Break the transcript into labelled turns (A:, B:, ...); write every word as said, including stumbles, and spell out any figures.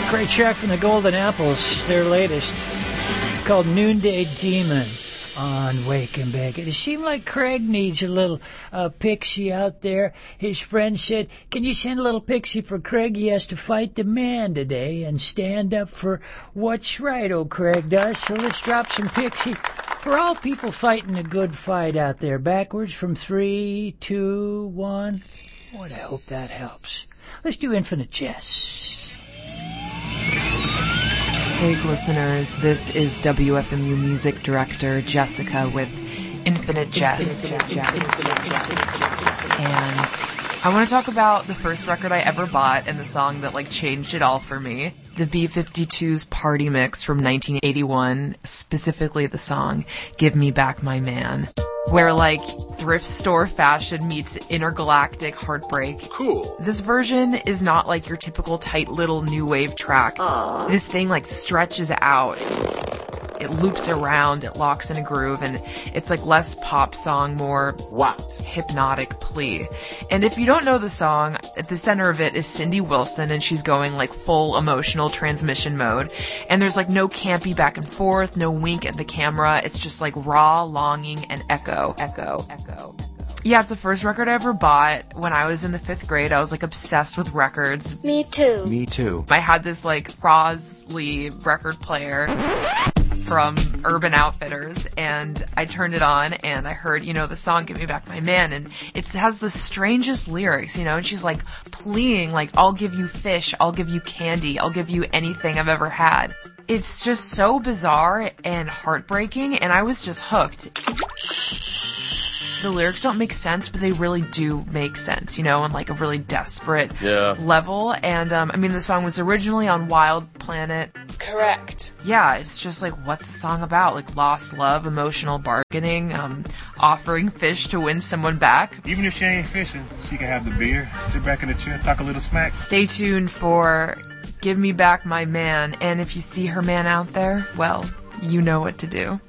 A: Great track from the Golden Apples, their latest, called Noonday Demon on Wake and Bake. It seemed like Craig needs a little uh, pixie out there. His friend said, can you send a little pixie for Craig? He has to fight the man today and stand up for what's right, oh Craig does. So let's drop some pixie for all people fighting a good fight out there. Backwards from three, two, one. Boy, I hope that helps. Let's do Infinite Jest.
B: Hey listeners, this is W F M U music director Jessica with Infinite Jest. And I want to talk about the first record I ever bought and the song that like changed it all for me. The B fifty-two's Party Mix from nineteen eighty-one, specifically the song Give Me Back My Man, where like thrift store fashion meets intergalactic heartbreak.
C: Cool.
B: This version is not like your typical tight little new wave track. Aww. This thing like stretches out. It loops around, it locks in a groove, and it's like less pop song, more
C: wow,
B: hypnotic plea. And if you don't know the song, at the center of it is Cindy Wilson, and she's going like full emotional transmission mode. And there's like no campy back and forth, no wink at the camera. It's just like raw longing and echo, echo, echo. Yeah, it's the first record I ever bought. When I was in the fifth grade, I was like obsessed with records.
D: Me too.
C: Me too.
B: I had this like Crosley record player from Urban Outfitters, and I turned it on and I heard, you know, the song Give Me Back My Man, and it has the strangest lyrics, you know, and she's like pleading, like, I'll give you fish, I'll give you candy, I'll give you anything I've ever had. It's just so bizarre and heartbreaking, and I was just hooked. The lyrics don't make sense, but they really do make sense, you know, on like a really desperate
C: yeah.
B: level. And, um, I mean, the song was originally on Wild Planet.
D: Correct.
B: Yeah, it's just like, what's the song about? Like lost love, emotional bargaining, um, offering fish to win someone back.
E: Even if she ain't fishing, she can have the beer, sit back in the chair, talk a little smack.
B: Stay tuned for Give Me Back My Man. And if you see her man out there, well, you know what to do.